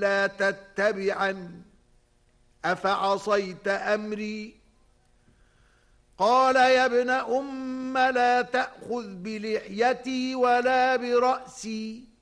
ألا تتبعن أفعصيت أمري قال يا ابن أم لا تأخذ بلحيتي ولا برأسي